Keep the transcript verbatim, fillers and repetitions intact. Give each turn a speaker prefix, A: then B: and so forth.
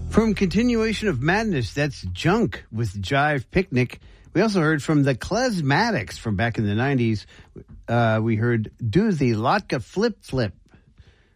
A: From Continuation of Madness, that's Junk with Jive Picnic. We also heard from the Klezmatics from back in the nineties. Uh, we heard Do the Latka Flip Flip.